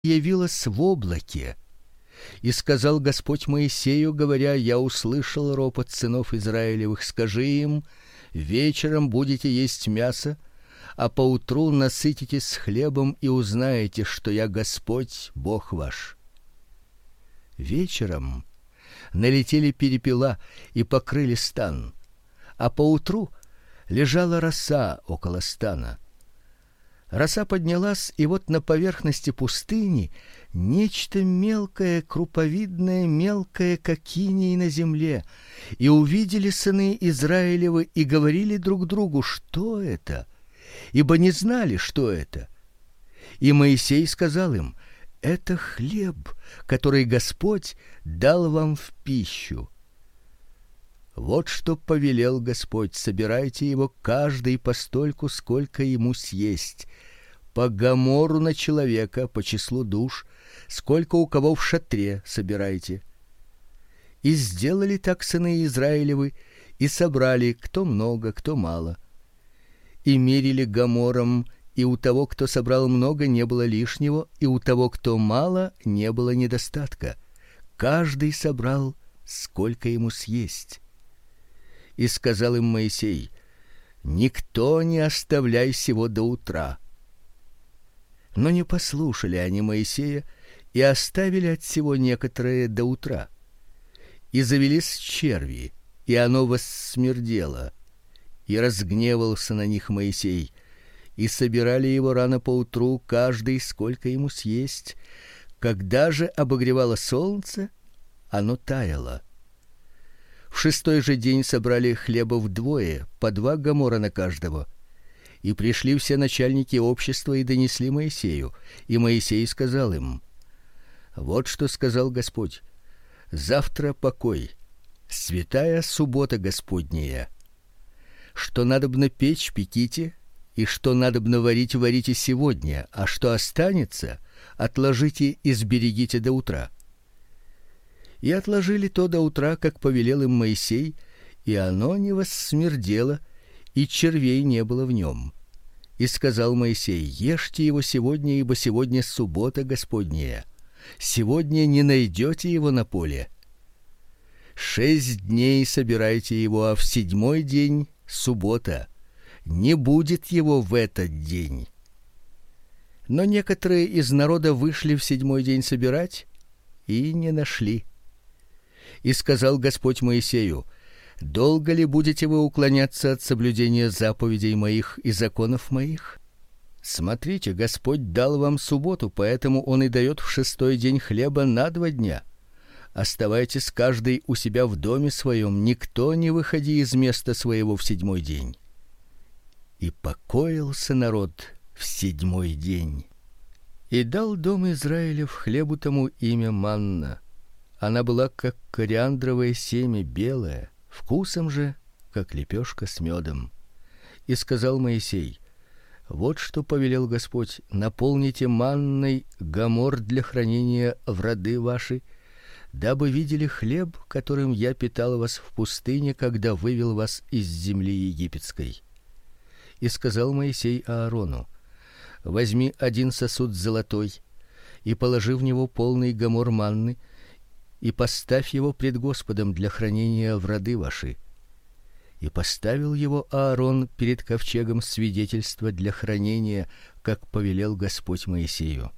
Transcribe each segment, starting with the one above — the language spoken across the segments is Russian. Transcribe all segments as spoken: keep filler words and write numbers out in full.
явилась в облаке. И сказал Господь Моисею, говоря: я услышал ропот сынов Израилевых, скажи им: вечером будете есть мясо, а поутру насытитесь хлебом и узнаете, что я Господь, Бог ваш. Вечером налетели перепела и покрыли стан, а поутру лежала роса около стана. Роса поднялась, и вот на поверхности пустыни нечто мелкое, круповидное, мелкое, как иней на земле. И увидели сыны Израилевы и говорили друг другу: что это? Ибо не знали, что это. И Моисей сказал им: это хлеб, который Господь дал вам в пищу. Вот что повелел Господь: собирайте его каждый постольку, сколько ему съесть, по гомору на человека, по числу душ, сколько у кого в шатре собирайте. И сделали так сыны Израилевы, и собрали, кто много, кто мало. И мерили гомором, и у того, кто собрал много, не было лишнего, и у того, кто мало, не было недостатка. Каждый собрал, сколько ему съесть. И сказал им Моисей: никто не оставляй сего до утра. Но не послушали они Моисея и оставили от сего некоторые до утра. И завелись черви, и оно воссмердело. И разгневался на них Моисей, и собирали его рано поутру, каждый сколько ему съесть. Когда же обогревало солнце, оно таяло. В шестой же день собрали хлеба вдвое, по два гомора на каждого. И пришли все начальники общества и донесли Моисею, и Моисей сказал им: вот что сказал Господь: завтра покой, святая суббота Господняя. Что надобно печь, пеките, и что надобно варить, варите сегодня, а что останется, отложите и сберегите до утра. И отложили то до утра, как повелел им Моисей, и оно не воссмердело, и червей не было в нем. И сказал Моисей: ешьте его сегодня, ибо сегодня суббота Господняя. Сегодня не найдете его на поле. Шесть дней собирайте его, а в седьмой день суббота. Не будет его в этот день. Но некоторые из народа вышли в седьмой день собирать и не нашли. И сказал Господь Моисею: долго ли будете вы уклоняться от соблюдения заповедей моих и законов моих? Смотрите, Господь дал вам субботу, поэтому он и дает в шестой день хлеба на два дня. Оставайтесь каждый у себя в доме своем, никто не выходи из места своего в седьмой день. И покоился народ в седьмой день. И дал дом Израилев хлебу тому имя манна. Она была как кориандровое семя, белая, вкусом же как лепешка с медом. И сказал Моисей: вот что повелел Господь: наполните манной гомор для хранения в роды ваши, дабы видели хлеб, которым я питал вас в пустыне, когда вывел вас из земли египетской. И сказал Моисей Аарону: возьми один сосуд золотой и положи в него полный гомор манны, и поставь его пред Господом для хранения в роды ваши. И поставил его Аарон перед ковчегом свидетельства для хранения, как повелел Господь Моисею.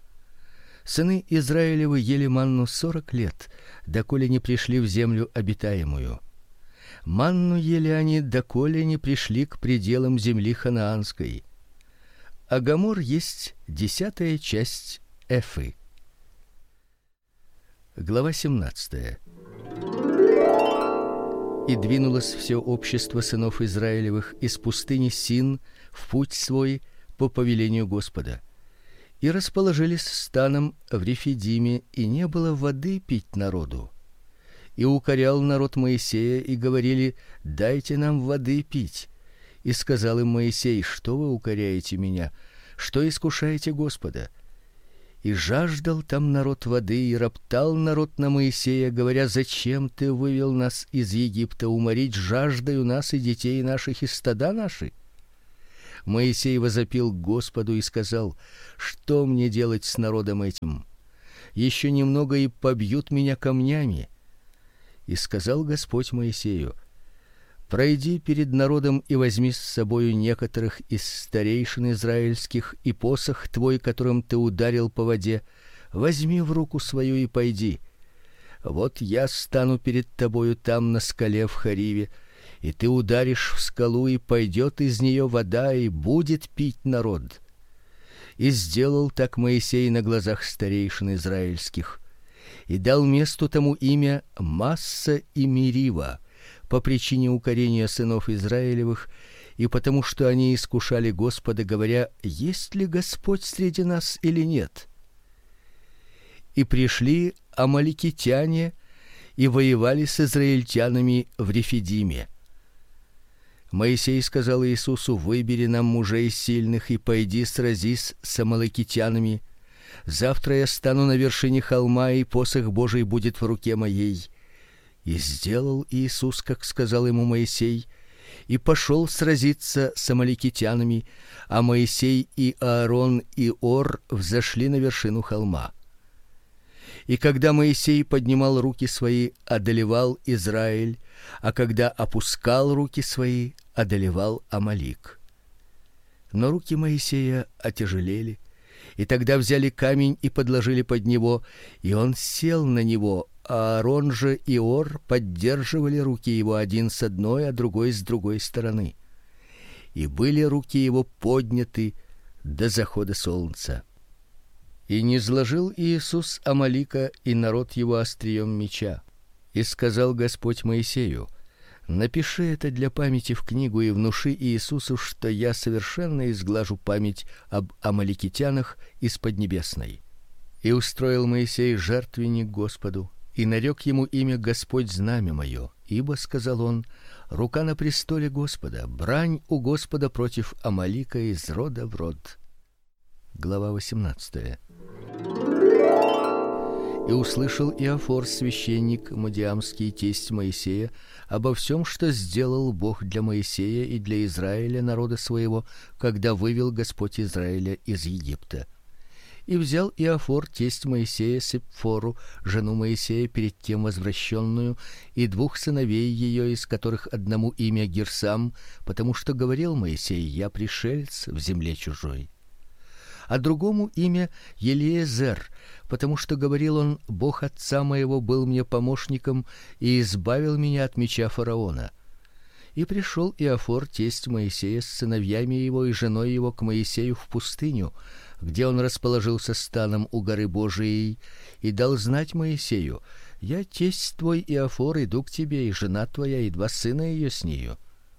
Сыны Израилевы ели манну сорок лет, доколе не пришли в землю обетаемую. Манну ели они, доколе не пришли к пределам земли ханаанской. А гомор есть десятая часть эфы. Глава семнадцатая. И двинулось все общество сынов Израилевых из пустыни Син в путь свой по повелению Господа. И расположились станом в Рефидиме, и не было воды пить народу. И укорял народ Моисея, и говорили: дайте нам воды пить. И сказал им Моисей: что вы укоряете меня, что искушаете Господа? И жаждал там народ воды, и роптал народ на Моисея, говоря: зачем ты вывел нас из Египта уморить жаждою нас и детей наших и стада наши? Моисей возопил к Господу и сказал: что мне делать с народом этим? Еще немного и побьют меня камнями. И сказал Господь Моисею: пройди перед народом и возьми с собою некоторых из старейшин израильских, и посох твой, которым ты ударил по воде, возьми в руку свою и пойди. Вот я стану перед тобою там на скале в Хориве, и ты ударишь в скалу, и пойдет из нее вода, и будет пить народ. И сделал так Моисей на глазах старейшин израильских, и дал месту тому имя Масса и Мерива, по причине укорения сынов Израилевых, и потому что они искушали Господа, говоря: есть ли Господь среди нас или нет? И пришли амаликитяне и воевали с израильтянами в Рефидиме. Моисей сказал Иисусу: выбери нам мужей сильных и пойди сразись с амаликитянами. Завтра я стану на вершине холма, и посох Божий будет в руке моей. И сделал Иисус, как сказал ему Моисей, и пошел сразиться с амаликитянами, а Моисей и Аарон и Ор взошли на вершину холма. И когда Моисей поднимал руки свои, одолевал Израиль, а когда опускал руки свои, одолевал Амалик. Но руки Моисея отяжелели, и тогда взяли камень и подложили под него, и он сел на него, а Аарон же и Ор поддерживали руки его, один с одной, а другой с другой стороны. И были руки его подняты до захода солнца. И низложил Иисус Амалика и народ его острием меча. И сказал Господь Моисею: напиши это для памяти в книгу и внуши Иисусу, что я совершенно изглажу память об амаликитянах из поднебесной. И устроил Моисей жертвенник Господу, и нарек ему имя Господь знамя мое, ибо, сказал он, рука на престоле Господа, брань у Господа против Амалика из рода в род. Глава восемнадцатая. И услышал Иофор, священник мадиамский, тесть Моисея, обо всем, что сделал Бог для Моисея и для Израиля, народа своего, когда вывел Господь Израиля из Египта. И взял Иофор, тесть Моисея, Сепфору, жену Моисея, перед тем возвращенную, и двух сыновей ее, из которых одному имя Герсам, потому что говорил Моисей: я пришелец в земле чужой. А другому имя Елиезер, потому что говорил он: Бог отца моего был мне помощником и избавил меня от меча фараона. И пришел Иофор, тесть Моисея, с сыновьями его и женой его к Моисею в пустыню, где он расположился станом у горы Божией, и дал знать Моисею: я тесть твой Иофор, иду к тебе, и жена твоя, и два сына ее с нею.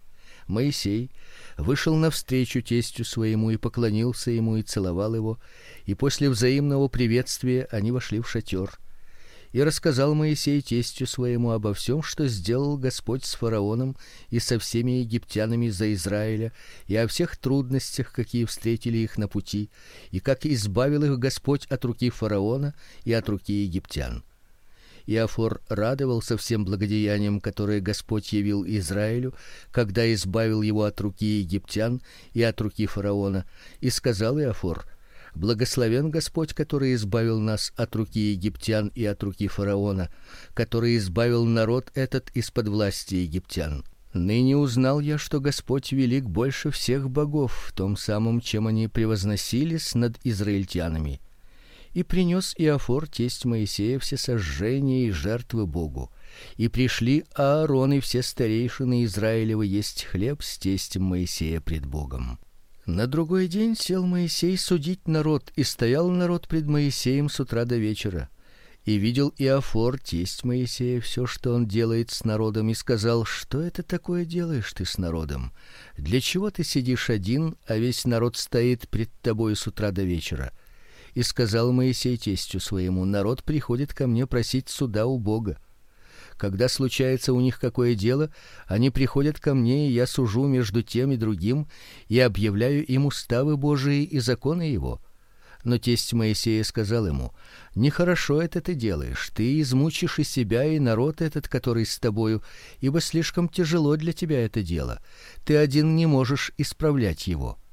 Моисей вышел навстречу тестю своему и поклонился ему и целовал его, и после взаимного приветствия они вошли в шатер. И рассказал Моисей тестю своему обо всем, что сделал Господь с фараоном и со всеми египтянами за Израиля, и о всех трудностях, какие встретили их на пути, и как избавил их Господь от руки фараона и от руки египтян. Иофор радовался всем благодеяниям, которые Господь явил Израилю, когда избавил его от руки египтян и от руки фараона, и сказал Иофор: благословен Господь, который избавил нас от руки египтян и от руки фараона, который избавил народ этот из-под власти египтян. Ныне узнал я, что Господь велик больше всех богов, в том самом, чем они превозносились над израильтянами. И принес Иофор, тесть Моисея, все сожжения и жертвы Богу. И пришли Аарон и все старейшины Израилевы есть хлеб с тестем Моисея пред Богом. На другой день сел Моисей судить народ, и стоял народ пред Моисеем с утра до вечера. И видел Иофор, тесть Моисея, все, что он делает с народом, и сказал: что это такое делаешь ты с народом? Для чего ты сидишь один, а весь народ стоит пред тобой с утра до вечера? И сказал Моисей тестю своему: народ приходит ко мне просить суда у Бога. Когда случается у них какое дело, они приходят ко мне, и я сужу между тем и другим и объявляю им уставы Божии и законы его. Но тесть Моисея сказал ему: нехорошо это ты делаешь, ты измучишь и себя, и народ этот, который с тобою, ибо слишком тяжело для тебя это дело. Ты один не можешь исправлять его.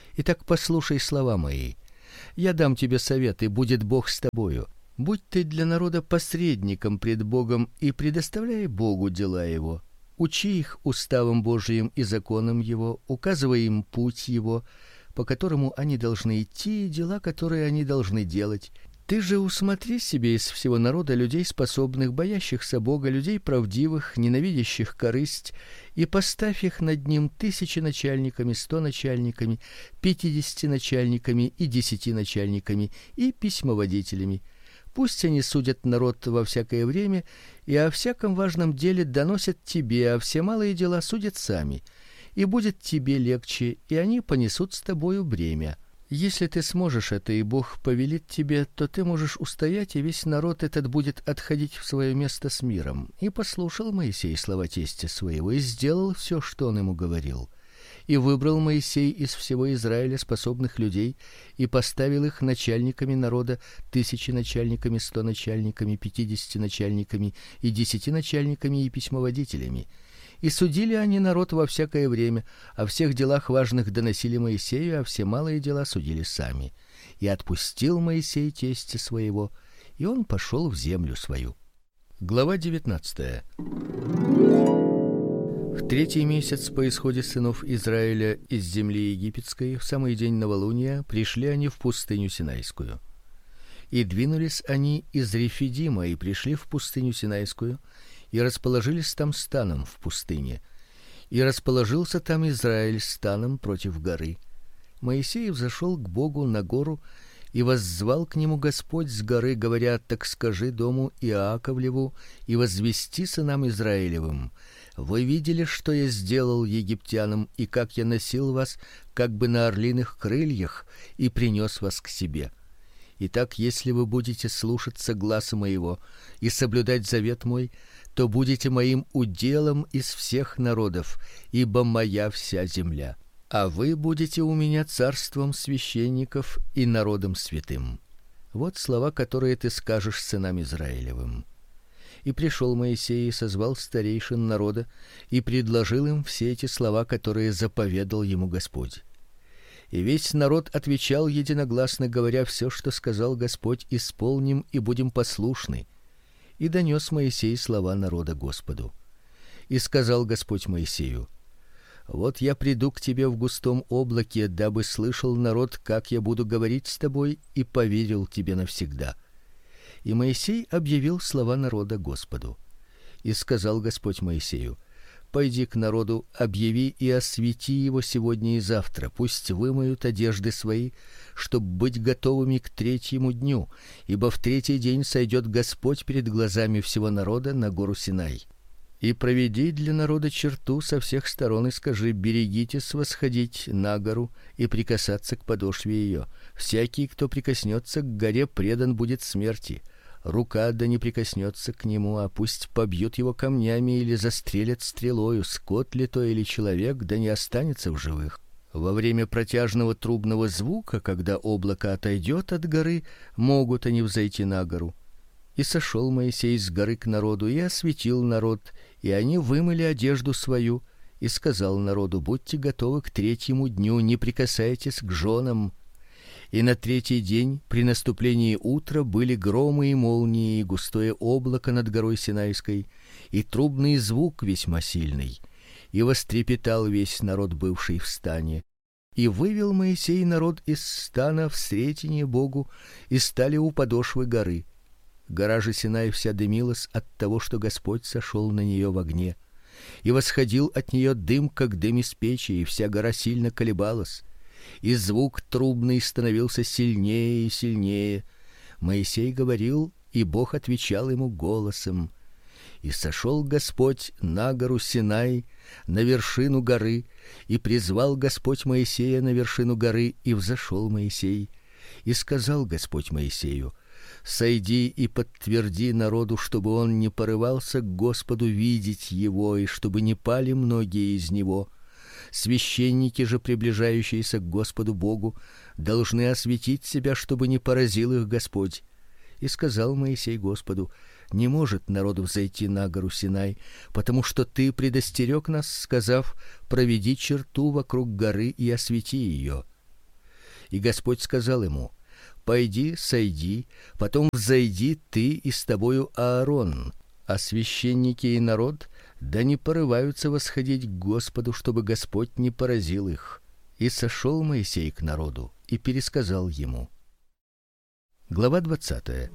Итак, послушай слова мои. Я дам тебе совет, и будет Бог с тобою. Будь ты для народа посредником пред Богом и предоставляй Богу дела его. Учи их уставам Божиим и законам его, указывай им путь его, по которому они должны идти, и дела, которые они должны делать. Ты же усмотри себе из всего народа людей способных, боящихся Бога, людей правдивых, ненавидящих корысть, и поставь их над ним тысячи начальниками, сто начальниками, пятидесяти начальниками и десяти начальниками и письмоводителями. Пусть они судят народ во всякое время и о всяком важном деле доносят тебе, а все малые дела судят сами. И будет тебе легче, и они понесут с тобою бремя. Если ты сможешь это, и Бог повелит тебе, то ты можешь устоять, и весь народ этот будет отходить в свое место с миром. И послушал Моисей слова тестя своего и сделал все, что он ему говорил. И выбрал Моисей из всего Израиля способных людей и поставил их начальниками народа, тысячи начальниками, сто начальниками, пятидесяти начальниками и десяти начальниками и письмоводителями. И судили они народ во всякое время, о всех делах важных доносили Моисею, а все малые дела судили сами. И отпустил Моисей тестя своего, и он пошел в землю свою. Глава девятнадцатая. В третий месяц по исходе сынов Израиля из земли египетской, в самый день новолуния, пришли они в пустыню Синайскую. И двинулись они из Рефидима и пришли в пустыню Синайскую, и расположились там станом в пустыне. И расположился там Израиль станом против горы. Моисей взошел к Богу на гору, и воззвал к нему Господь с горы, говоря: так скажи дому Иаковлеву и возвести сынам Израилевым: вы видели, что я сделал египтянам, и как я носил вас как бы на орлиных крыльях и принес вас к себе. Итак, если вы будете слушаться гласа моего и соблюдать завет мой, то будете моим уделом из всех народов, ибо моя вся земля. А вы будете у меня царством священников и народом святым. Вот слова, которые ты скажешь сынам Израилевым. И пришел Моисей и созвал старейшин народа и предложил им все эти слова, которые заповедал ему Господь. И весь народ отвечал единогласно, говоря: все, что сказал Господь, исполним и будем послушны. И донес Моисей слова народа Господу. И сказал Господь Моисею: вот я приду к тебе в густом облаке, дабы слышал народ, как я буду говорить с тобой, и поверил тебе навсегда. И Моисей объявил слова народа Господу. И сказал Господь Моисею: пойди к народу, объяви и освети его сегодня и завтра, пусть вымоют одежды свои, чтоб быть готовыми к третьему дню, ибо в третий день сойдет Господь перед глазами всего народа на гору Синай. И проведи для народа черту со всех сторон и скажи: берегитесь восходить на гору и прикасаться к подошве ее. Всякий, кто прикоснется к горе, предан будет смерти. Рука да не прикоснется к нему, а пусть побьют его камнями или застрелят стрелою, скот ли то или человек, да не останется в живых. Во время протяжного трубного звука, когда облако отойдет от горы, могут они взойти на гору. И сошел Моисей с горы к народу и осветил народ, и они вымыли одежду свою, и сказал народу: будьте готовы к третьему дню, не прикасайтесь к женам. И на третий день при наступлении утра были громы и молнии, и густое облако над горой Синайской, и трубный звук весьма сильный. И вострепетал весь народ, бывший в стане. И вывел Моисей народ из стана в сретение Богу, и стали у подошвы горы. Гора же Синай вся дымилась от того, что Господь сошел на нее в огне, и восходил от нее дым, как дым из печи, и вся гора сильно колебалась. И звук трубный становился сильнее и сильнее. Моисей говорил, и Бог отвечал ему голосом. И сошел Господь на гору Синай, на вершину горы, и призвал Господь Моисея на вершину горы, и взошел Моисей. И сказал Господь Моисею: сойди и подтверди народу, чтобы он не порывался к Господу видеть его, и чтобы не пали многие из него. Священники же, приближающиеся к Господу Богу, должны осветить себя, чтобы не поразил их Господь. И сказал Моисей Господу: не может народ взойти на гору Синай, потому что ты предостерег нас, сказав: проведи черту вокруг горы и освети ее. И Господь сказал ему: пойди, сойди, потом взойди ты и с тобою Аарон, а священники и народ да не порываются восходить к Господу, чтобы Господь не поразил их. И сошел Моисей к народу и пересказал ему. Глава двадцатая.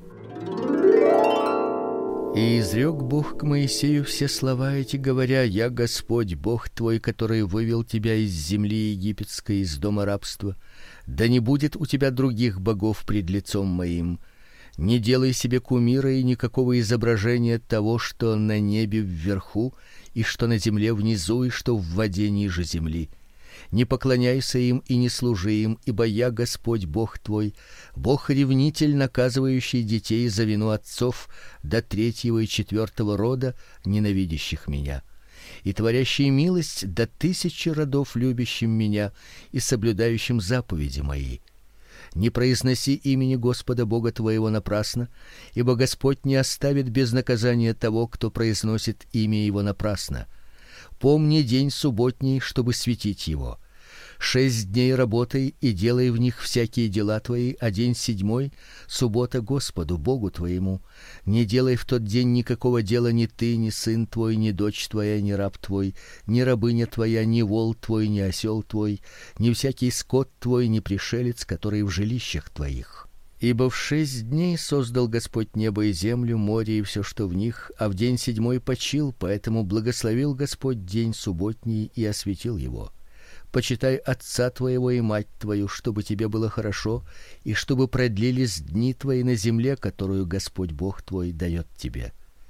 И изрёк Бог к Моисею все слова эти, говоря: Я Господь, Бог твой, который вывел тебя из земли египетской, из дома рабства. Да не будет у тебя других богов пред лицом моим. Не делай себе кумира и никакого изображения того, что на небе вверху, и что на земле внизу, и что в воде ниже земли. Не поклоняйся им и не служи им, ибо я Господь Бог твой, Бог-ревнитель, наказывающий детей за вину отцов до третьего и четвертого рода, ненавидящих меня, и творящий милость до тысячи родов, любящим меня и соблюдающим заповеди мои. Не произноси имени Господа Бога твоего напрасно, ибо Господь не оставит без наказания того, кто произносит имя его напрасно. Помни день субботний, чтобы светить его. Шесть дней работай и делай в них всякие дела твои, а день седьмой суббота Господу Богу твоему. Не делай в тот день никакого дела ни ты, ни сын твой, ни дочь твоя, ни раб твой, ни рабыня твоя, ни вол твой, ни осел твой, ни всякий скот твой, ни пришелец, который в жилищах твоих. Ибо в шесть дней создал Господь небо и землю, море и все, что в них, а в день седьмой почил, поэтому благословил Господь день субботний и осветил его. Почитай отца твоего и мать твою, чтобы тебе было хорошо, и чтобы продлились дни твои на земле, которую Господь Бог твой дает тебе.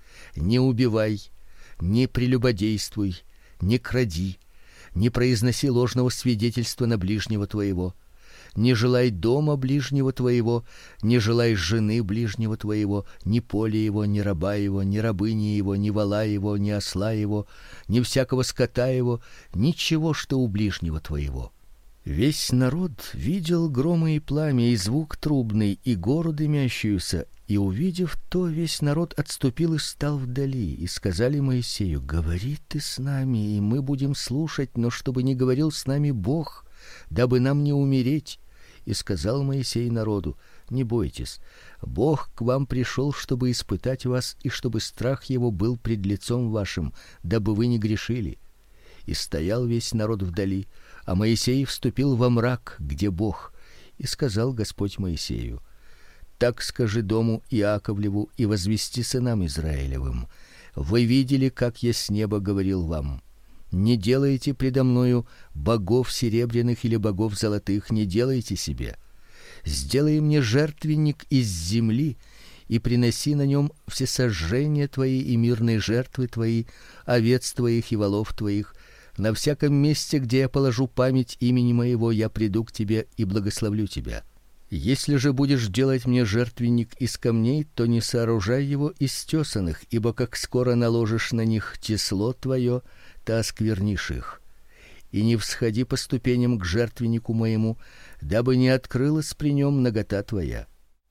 Не убивай, не прелюбодействуй, не кради, не произноси ложного свидетельства на ближнего твоего. Не желай дома ближнего твоего, не желай жены ближнего твоего, ни поля его, ни раба его, ни рабыни его, ни вола его, ни осла его, ни всякого скота его, ничего, что у ближнего твоего. Весь народ видел громы и пламя, и звук трубный, и гору дымящуюся, и увидев то, весь народ отступил и стал вдали, и сказали Моисею: говори ты с нами, и мы будем слушать, но чтобы не говорил с нами Бог, дабы нам не умереть. И сказал Моисей народу: не бойтесь, Бог к вам пришел, чтобы испытать вас, и чтобы страх его был пред лицом вашим, дабы вы не грешили. И стоял весь народ вдали, а Моисей вступил во мрак, где Бог. И сказал Господь Моисею: так скажи дому Иаковлеву и возвести сынам Израилевым: вы видели, как я с неба говорил вам. Не делайте предо мною богов серебряных или богов золотых, не делайте себе. Сделай мне жертвенник из земли и приноси на нем всесожжения твои и мирные жертвы твои, овец твоих и волов твоих. На всяком месте, где я положу память имени моего, я приду к тебе и благословлю тебя. Если же будешь делать мне жертвенник из камней, то не сооружай его из тесаных, ибо как скоро наложишь на них тесло твое, то осквернишь их. И не всходи по ступеням к жертвеннику моему, дабы не открылась при нем нагота твоя.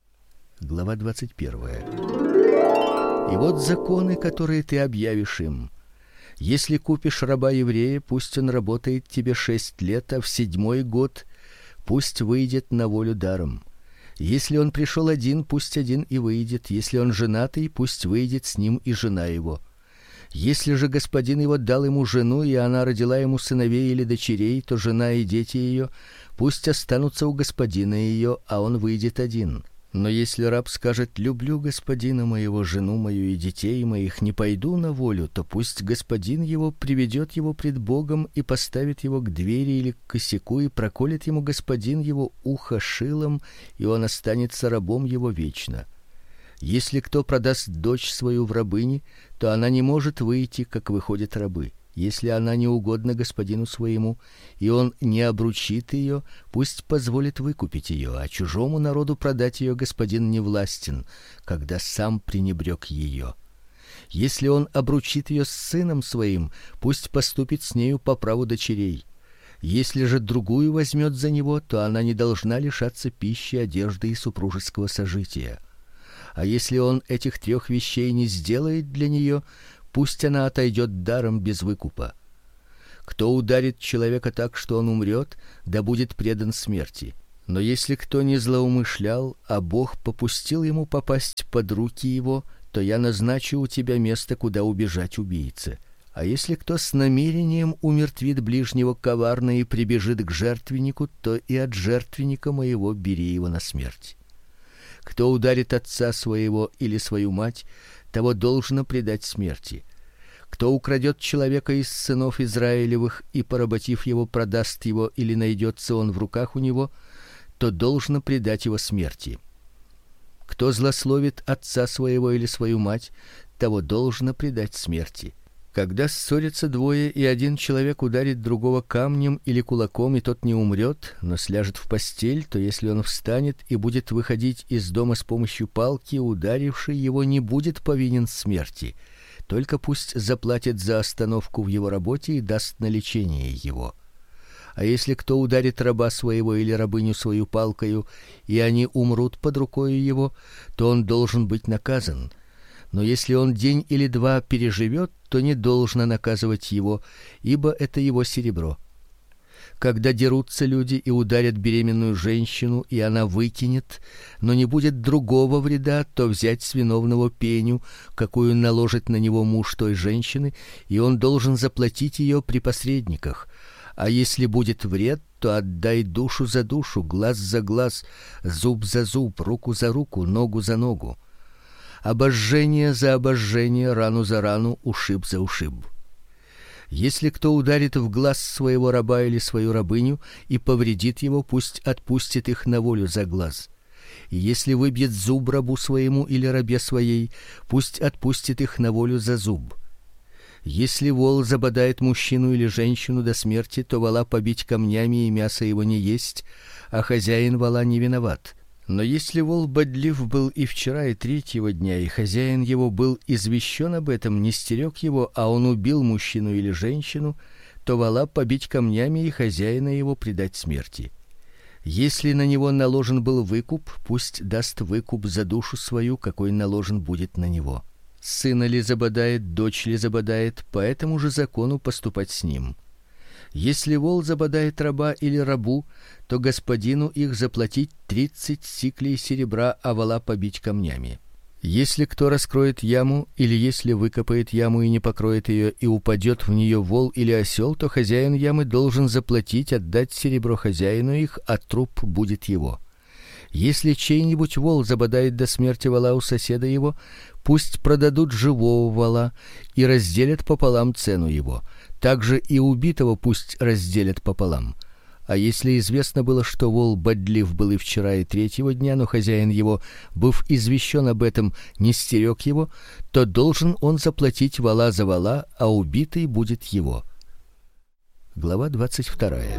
Глава двадцать первая. И вот законы, которые ты объявишь им. Если купишь раба еврея, пусть он работает тебе шесть лет, а в седьмой год пусть выйдет на волю даром. Если он пришел один, пусть один и выйдет. Если он женатый, пусть выйдет с ним и жена его. Если же господин его дал ему жену, и она родила ему сыновей или дочерей, то жена и дети ее пусть останутся у господина ее, а он выйдет один. Но если раб скажет: люблю господина моего, жену мою и детей моих, не пойду на волю, то пусть господин его приведет его пред Богом и поставит его к двери или к косяку, и проколет ему господин его ухо шилом, и он останется рабом его вечно. Если кто продаст дочь свою в рабыни, то она не может выйти, как выходят рабы. Если она не угодна господину своему, и он не обручит ее, пусть позволит выкупить ее, а чужому народу продать ее господин не властен, когда сам пренебрег ее. Если он обручит ее с сыном своим, пусть поступит с нею по праву дочерей. Если же другую возьмет за него, то она не должна лишаться пищи, одежды и супружеского сожития. А если он этих трех вещей не сделает для нее, пусть она отойдет даром без выкупа. Кто ударит человека так, что он умрет, да будет предан смерти. Но если кто не злоумышлял, а Бог попустил ему попасть под руки его, то я назначу у тебя место, куда убежать убийце. А если кто с намерением умертвит ближнего коварно и прибежит к жертвеннику, то и от жертвенника моего бери его на смерть. Кто ударит отца своего или свою мать, того должно предать смерти. Кто украдет человека из сынов Израилевых и, поработив его, продаст его или найдется он в руках у него, то должно предать его смерти. Кто злословит отца своего или свою мать, того должно предать смерти. Когда ссорятся двое, и один человек ударит другого камнем или кулаком, и тот не умрет, но сляжет в постель, то если он встанет и будет выходить из дома с помощью палки, ударивший его не будет повинен смерти. Только пусть заплатит за остановку в его работе и даст на лечение его. А если кто ударит раба своего или рабыню свою палкою, и они умрут под рукою его, то он должен быть наказан. Но если он день или два переживет, то не должно наказывать его, ибо это его серебро. Когда дерутся люди и ударят беременную женщину, и она выкинет, но не будет другого вреда, то взять с виновного пеню, какую наложит на него муж той женщины, и он должен заплатить ее при посредниках. А если будет вред, то отдай душу за душу, глаз за глаз, зуб за зуб, руку за руку, ногу за ногу. Обожжение за обожжение, рану за рану, ушиб за ушиб. Если кто ударит в глаз своего раба или свою рабыню и повредит его, пусть отпустит их на волю за глаз. И если выбьет зуб рабу своему или рабе своей, пусть отпустит их на волю за зуб. Если вол забодает мужчину или женщину до смерти, то вола побить камнями и мясо его не есть, а хозяин вола не виноват. Но если вол бодлив был и вчера, и третьего дня, и хозяин его был извещен об этом, не стерег его, а он убил мужчину или женщину, то вола побить камнями и хозяина его предать смерти. Если на него наложен был выкуп, пусть даст выкуп за душу свою, какой наложен будет на него. Сына ли забодает, дочь ли забодает, по этому же закону поступать с ним. Если вол забодает раба или рабу, то господину их заплатить тридцать сиклей серебра, а вола побить камнями. Если кто раскроет яму, или если выкопает яму и не покроет ее, и упадет в нее вол или осел, то хозяин ямы должен заплатить, отдать серебро хозяину их, а труп будет его. Если чей-нибудь вол забодает до смерти вола у соседа его, пусть продадут живого вола и разделят пополам цену его. Также и убитого пусть разделят пополам. А если известно было, что вол бодлив был и вчера, и третьего дня, но хозяин его, быв извещен об этом, не стерег его, то должен он заплатить вола за вола, а убитый будет его. Глава двадцать вторая.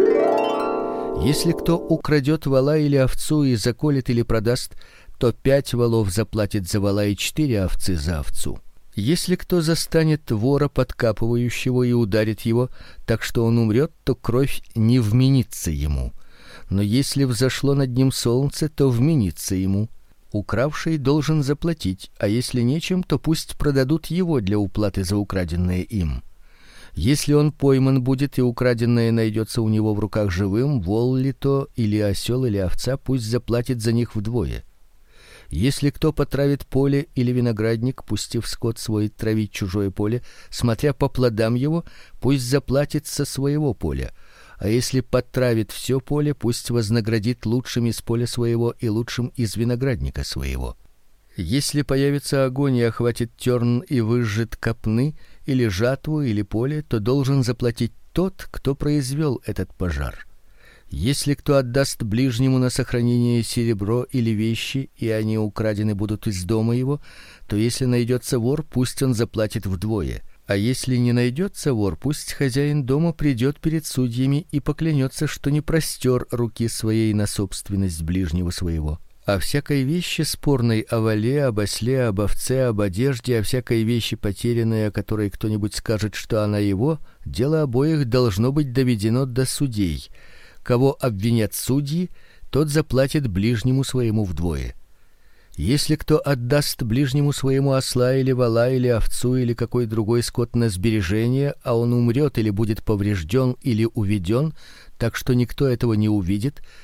Если кто украдет вола или овцу и заколет или продаст, то пять волов заплатит за вола и четыре овцы за овцу. Если кто застанет вора подкапывающего и ударит его, так что он умрет, то кровь не вменится ему. Но если взошло над ним солнце, то вменится ему. Укравший должен заплатить, а если нечем, то пусть продадут его для уплаты за украденное им. Если он пойман будет и украденное найдется у него в руках живым, вол ли то или осел или овца, пусть заплатит за них вдвое. Если кто потравит поле или виноградник, пустив скот свой травить чужое поле, смотря по плодам его, пусть заплатит со своего поля. А если потравит все поле, пусть вознаградит лучшим из поля своего и лучшим из виноградника своего. Если появится огонь и охватит терн и выжжет копны, или жатву, или поле, то должен заплатить тот, кто произвел этот пожар. Если кто отдаст ближнему на сохранение серебро или вещи, и они украдены будут из дома его, то если найдется вор, пусть он заплатит вдвое. А если не найдется вор, пусть хозяин дома придет перед судьями и поклянется, что не простер руки своей на собственность ближнего своего. О всякой вещи спорной, о воле, об осле, об овце, об одежде, о всякой вещи потерянной, о которой кто-нибудь скажет, что она его, дело обоих должно быть доведено до судей. Кого обвинят судьи, тот заплатит ближнему своему вдвое. Если кто отдаст ближнему своему осла или вола или овцу или какой другой скот на сбережение, а он умрет или будет поврежден или уведен, так что никто этого не увидит,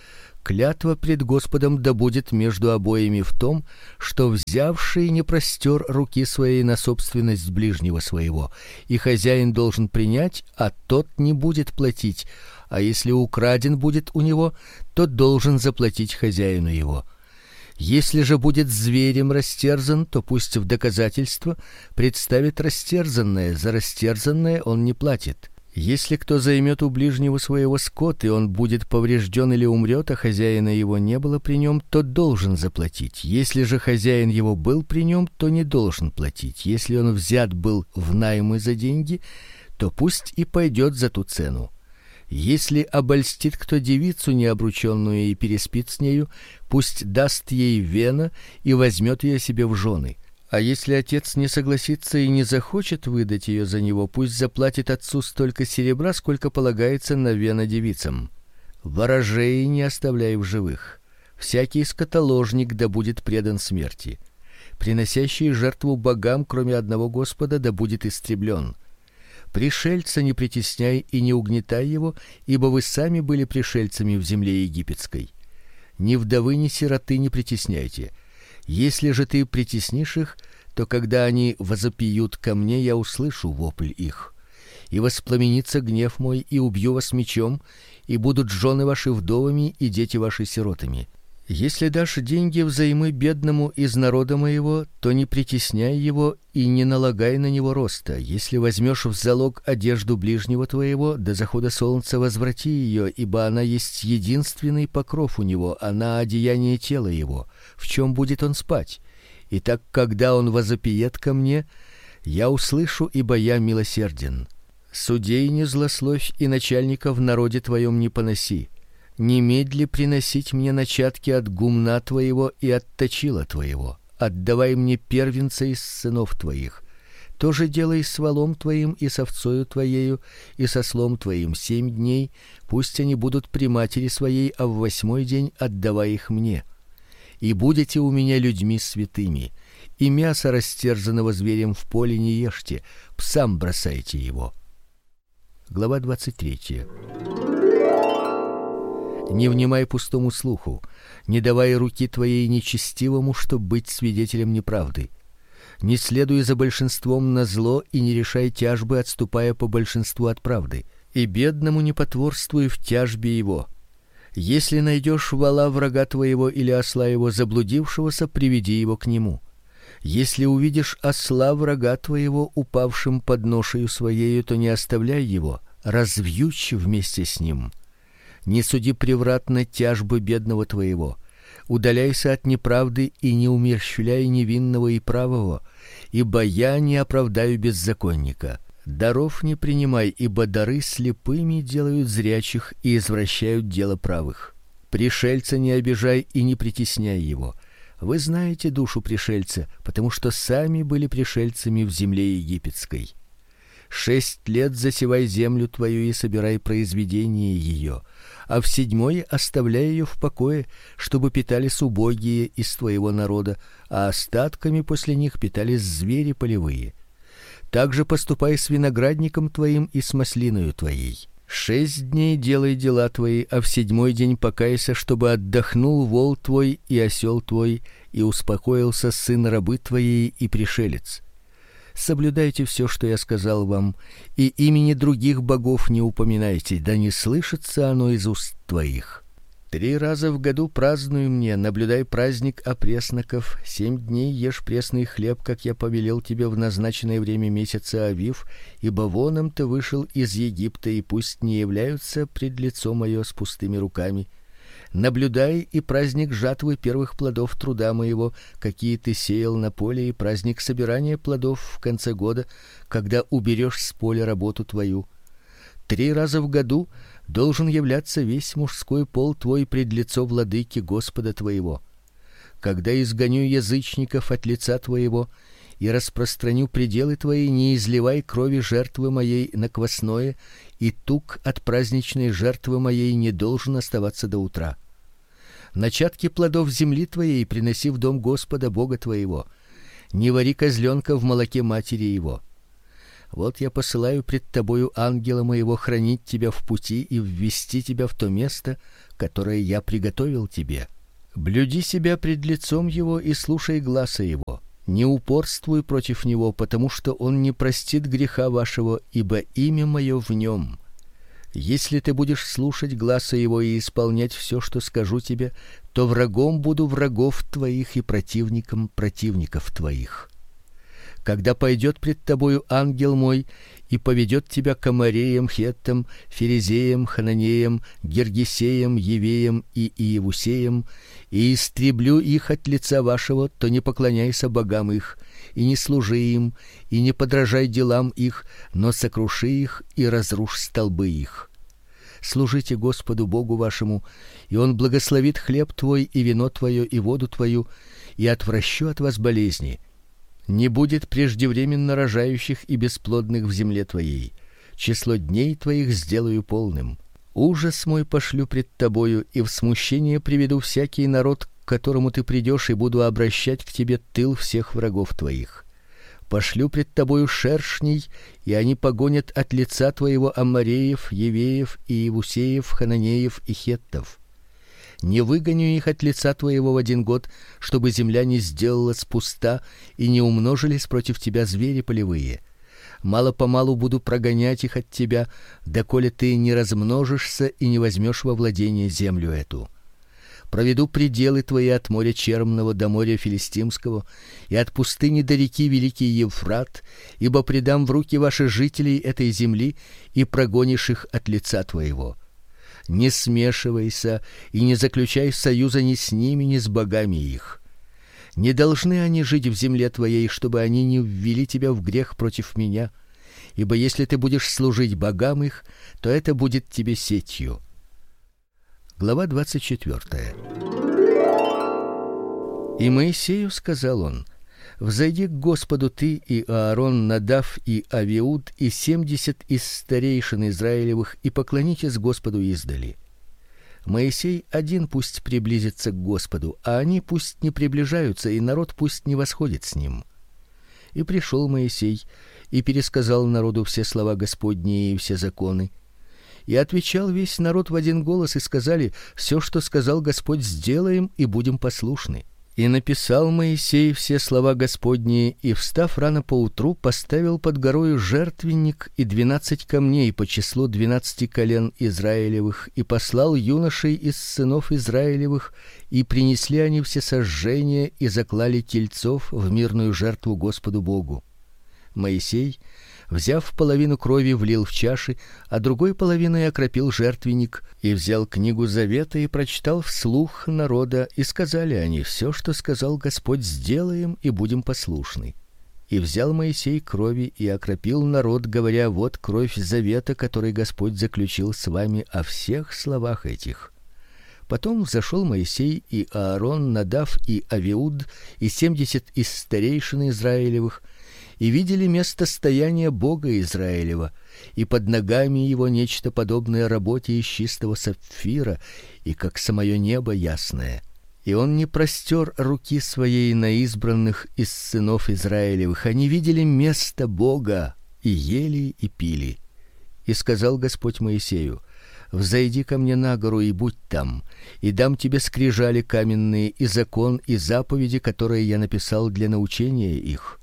Клятва пред Господом да будет между обоими в том, что взявший не простер руки своей на собственность ближнего своего, и хозяин должен принять, а тот не будет платить, а если украден будет у него, то должен заплатить хозяину его. Если же будет зверем растерзан, то пусть в доказательство представит растерзанное, за растерзанное он не платит. Если кто займет у ближнего своего скот, и он будет поврежден или умрет, а хозяина его не было при нем, то должен заплатить. Если же хозяин его был при нем, то не должен платить. Если он взят был в наймы за деньги, то пусть и пойдет за ту цену. Если обольстит кто девицу необрученную и переспит с нею, пусть даст ей вена и возьмет ее себе в жены. А если отец не согласится и не захочет выдать ее за него, пусть заплатит отцу столько серебра, сколько полагается на вена девицам. Ворожей не оставляй в живых. Всякий скотоложник да будет предан смерти. Приносящий жертву богам, кроме одного Господа, да будет истреблен. Пришельца не притесняй и не угнетай его, ибо вы сами были пришельцами в земле египетской. Ни вдовы, ни сироты не притесняйте. Если же ты притеснишь их, то когда они возопьют ко мне, я услышу вопль их. И воспламенится гнев мой, и убью вас мечом, и будут жены ваши вдовами, и дети ваши сиротами. Если дашь деньги взаймы бедному из народа моего, то не притесняй его и не налагай на него роста. Если возьмешь в залог одежду ближнего твоего, до захода солнца возврати ее, ибо она есть единственный покров у него, она одеяние тела его. В чем будет он спать? Итак, когда он возопиет ко мне, я услышу, ибо я милосерден. Судей не злословь и начальника в народе твоем не поноси. Немедли приносить мне начатки от гумна твоего и от точила твоего. Отдавай мне первенца из сынов твоих. То же делай с волом твоим и с овцою твоею и со слом твоим семь дней, пусть они будут при матери своей, а в восьмой день отдавай их мне. И будете у меня людьми святыми. И мясо растерзанного зверем в поле не ешьте, псам бросайте его. Глава двадцать третья. Не внимай пустому слуху, не давай руки твоей нечестивому, чтоб быть свидетелем неправды. Не следуй за большинством на зло и не решай тяжбы, отступая по большинству от правды. И бедному не потворствуй в тяжбе его. Если найдешь вола врага твоего или осла его заблудившегося, приведи его к нему. Если увидишь осла врага твоего упавшим под ношею своею, то не оставляй его, развьючь вместе с ним. Не суди превратно тяжбы бедного твоего. Удаляйся от неправды и не умерщвляй невинного и правого, ибо я не оправдаю беззаконника. Даров не принимай, ибо дары слепыми делают зрячих и извращают дело правых. Пришельца не обижай и не притесняй его. Вы знаете душу пришельца, потому что сами были пришельцами в земле египетской. Шесть лет засевай землю твою и собирай произведение ее, а в седьмой оставляй ее в покое, чтобы питались убогие из твоего народа, а остатками после них питались звери полевые. Также поступай с виноградником твоим и с маслиною твоей. Шесть дней делай дела твои, а в седьмой день покайся, чтобы отдохнул вол твой и осел твой, и успокоился сын рабы твоей и пришелец. Соблюдайте все, что я сказал вам, и имени других богов не упоминайте, да не слышится оно из уст твоих. Три раза в году празднуй мне, наблюдай праздник опресноков, семь дней ешь пресный хлеб, как я повелел тебе в назначенное время месяца Авив, ибо воном ты вышел из Египта, и пусть не являются пред лицо мое с пустыми руками. Наблюдай и праздник жатвы первых плодов труда моего, какие ты сеял на поле, и праздник собирания плодов в конце года, когда уберешь с поля работу твою. Три раза в году должен являться весь мужской пол твой пред лицо владыки Господа твоего. Когда изгоню язычников от лица твоего и распространю пределы твои, не изливай крови жертвы моей на квасное, и тук от праздничной жертвы моей не должен оставаться до утра. Начатки плодов земли твоей приноси в дом Господа Бога твоего. Не вари козленка в молоке матери его. Вот я посылаю пред тобою ангела моего хранить тебя в пути и ввести тебя в то место, которое я приготовил тебе. Блюди себя пред лицом его и слушай гласа его. Не упорствуй против него, потому что он не простит греха вашего, ибо имя мое в нем. Если ты будешь слушать гласа его и исполнять все, что скажу тебе, то врагом буду врагов твоих и противником противников твоих. Когда пойдет пред тобою ангел мой и поведет тебя к Амореям, Хеттам, Ферезеям, Хананеям, Гергесеям, Евеям и Иевусеям, и истреблю их от лица вашего, то не поклоняйся богам их, и не служи им, и не подражай делам их, но сокруши их и разрушь столбы их. Служите Господу Богу вашему, и он благословит хлеб твой и вино твое и воду твою, и отвращу от вас болезни. Не будет преждевременно рожающих и бесплодных в земле твоей. Число дней твоих сделаю полным. Ужас мой пошлю пред тобою, и в смущение приведу всякий народ, к которому ты придешь, и буду обращать к тебе тыл всех врагов твоих. Пошлю пред тобою шершней, и они погонят от лица твоего Амореев, Евеев, Иевусеев, Хананеев и Хеттов. Не выгоню их от лица твоего в один год, чтобы земля не сделалась пуста и не умножились против тебя звери полевые. Мало-помалу буду прогонять их от тебя, доколе ты не размножишься и не возьмешь во владение землю эту. Проведу пределы твои от моря Чермного до моря Филистимского и от пустыни до реки великий Евфрат, ибо предам в руки ваши жителей этой земли и прогонишь их от лица твоего. Не смешивайся и не заключай союза ни с ними, ни с богами их. Не должны они жить в земле твоей, чтобы они не ввели тебя в грех против меня, ибо если ты будешь служить богам их, то это будет тебе сетью. Глава двадцать четвёртая. И Моисею сказал он: взойди к Господу ты и Аарон, Надав и Авиуд и семьдесят из старейшин Израилевых, и поклонитесь Господу издали. Моисей один пусть приблизится к Господу, а они пусть не приближаются, и народ пусть не восходит с ним. И пришел Моисей и пересказал народу все слова Господни и все законы. И отвечал весь народ в один голос, и сказали: все, что сказал Господь, сделаем и будем послушны. И написал Моисей все слова Господни, и, встав рано поутру, поставил под горою жертвенник и двенадцать камней по числу двенадцати колен Израилевых, и послал юношей из сынов Израилевых, и принесли они все сожжения и заклали тельцов в мирную жертву Господу Богу. Моисей, взяв половину крови, влил в чаши, а другой половиной окропил жертвенник, и взял книгу завета и прочитал вслух народа, и сказали они: все, что сказал Господь, сделаем и будем послушны. И взял Моисей крови и окропил народ, говоря: вот кровь завета, который Господь заключил с вами о всех словах этих. Потом взошел Моисей и Аарон, Надав и Авиуд и семьдесят из старейшин Израилевых, и видели место стояния Бога Израилева, и под ногами его нечто подобное работе из чистого сапфира, и как самое небо ясное. И он не простер руки своей на избранных из сынов Израилевых, они видели место Бога, и ели и пили. И сказал Господь Моисею: взойди ко мне на гору и будь там, и дам тебе скрижали каменные и закон и заповеди, которые я написал для научения их.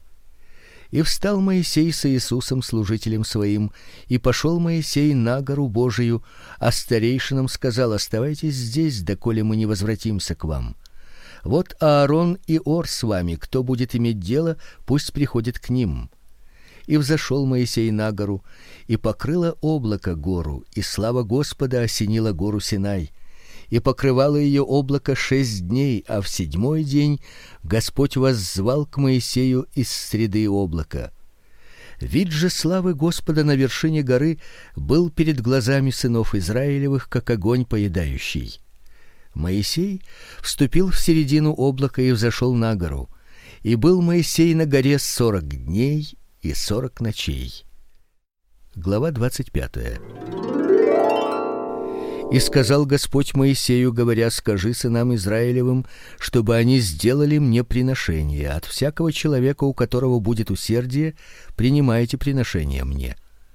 И встал Моисей с Иисусом служителем своим, и пошел Моисей на гору Божию, а старейшинам сказал: оставайтесь здесь, доколе мы не возвратимся к вам. Вот Аарон и Ор с вами, кто будет иметь дело, пусть приходит к ним. И взошел Моисей на гору, и покрыло облако гору, и слава Господа осенила гору Синай. И покрывало ее облако шесть дней, а в седьмой день Господь воззвал к Моисею из среды облака. Вид же славы Господа на вершине горы был перед глазами сынов Израилевых, как огонь поедающий. Моисей вступил в середину облака и взошел на гору. И был Моисей на горе сорок дней и сорок ночей. Глава двадцать пятая. И сказал Господь Моисею, говоря: скажи сынам Израилевым, чтобы они сделали мне приношение. От всякого человека, у которого будет усердие, принимайте приношение мне.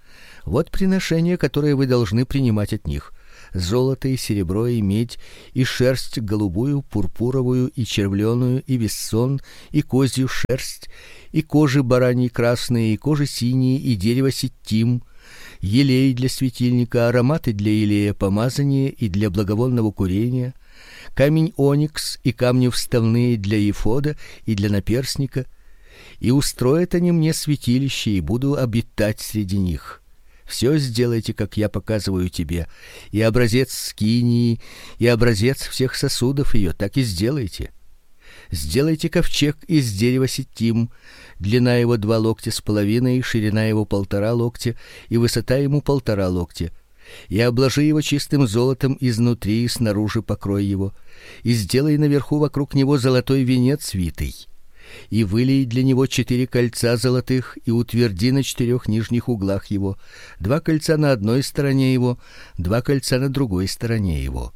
Вот приношение, которое вы должны принимать от них: золото и серебро и медь, и шерсть голубую, пурпуровую и червленую, и вессон, и козью шерсть, и кожи бараньи красные, и кожи синие, и дерево ситим, елей для светильника, ароматы для елея помазания и для благовонного курения, камень оникс и камни вставные для эфода и для наперстника. И устроят они мне святилище, и буду обитать среди них. Все сделайте, как я показываю тебе, и образец скинии, и образец всех сосудов ее, так и сделайте. Сделайте ковчег из дерева ситим, длина его два локтя с половиной, ширина его полтора локтя, и высота ему полтора локтя. И обложи его чистым золотом изнутри и снаружи покрой его, и сделай наверху вокруг него золотой венец витый. И вылей для него четыре кольца золотых, и утверди на четырех нижних углах его, два кольца на одной стороне его, два кольца на другой стороне его.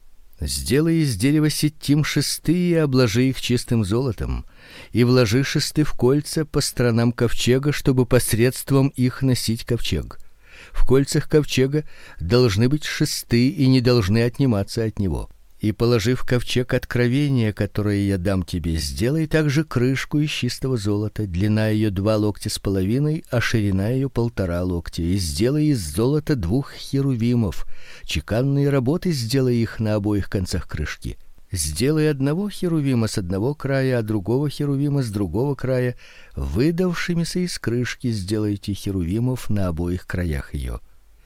Сделай из дерева ситим шесты и обложи их чистым золотом, и вложи шесты в кольца по сторонам ковчега, чтобы посредством их носить ковчег. В кольцах ковчега должны быть шесты и не должны отниматься от него. И положив ковчег откровения, которое я дам тебе, сделай также крышку из чистого золота, длина ее два локтя с половиной, а ширина ее полтора локтя, и сделай из золота двух херувимов, чеканные работы сделай их на обоих концах крышки. Сделай одного херувима с одного края, а другого херувима с другого края, выдавшимися из крышки сделайте херувимов на обоих краях ее.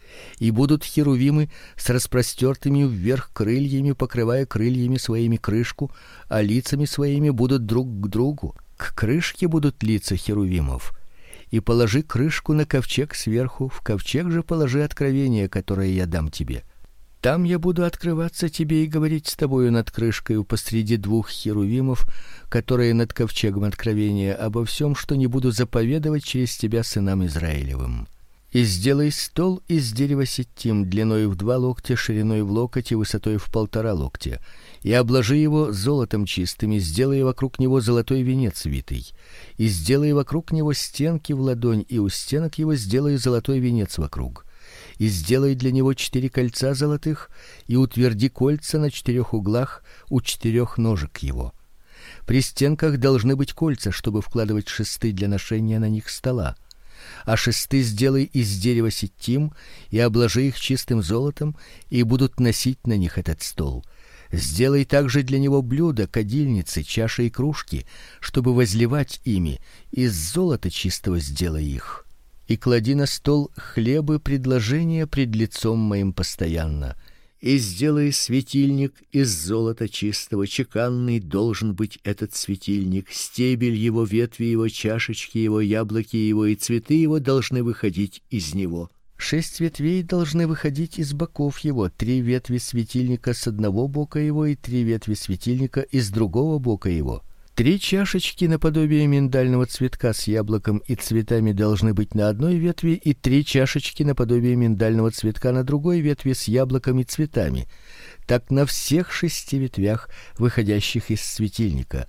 И будут херувимы с распростертыми вверх крыльями, покрывая крыльями своими крышку, а лицами своими будут друг к другу. К крышке будут лица херувимов. И положи крышку на ковчег сверху, в ковчег же положи откровение, которое я дам тебе. Там я буду открываться тебе и говорить с тобою над крышкою посреди двух херувимов, которые над ковчегом откровения, обо всем, что не буду заповедовать через тебя сынам Израилевым. И сделай стол из дерева ситим, длиной в два локтя, шириной в локоть и высотой в полтора локтя, и обложи его золотом чистым, и сделай вокруг него золотой венец витый, и сделай вокруг него стенки в ладонь, и у стенок его сделай золотой венец вокруг. И сделай для него четыре кольца золотых, и утверди кольца на четырех углах у четырех ножек его. При стенках должны быть кольца, чтобы вкладывать шесты для ношения на них стола. А шесты сделай из дерева ситим и обложи их чистым золотом, и будут носить на них этот стол. Сделай также для него блюда, кадильницы, чаши и кружки, чтобы возливать ими, из золота чистого сделай их. И клади на стол хлебы предложения пред лицом моим постоянно. И сделай светильник из золота чистого, чеканный должен быть этот светильник, стебель его, ветви его, чашечки его, яблоки его и цветы его должны выходить из него. Шесть ветвей должны выходить из боков его, три ветви светильника с одного бока его и три ветви светильника из другого бока его. Три чашечки наподобие миндального цветка с яблоком и цветами должны быть на одной ветви, и три чашечки наподобие миндального цветка на другой ветви с яблоком и цветами. Так на всех шести ветвях, выходящих из светильника.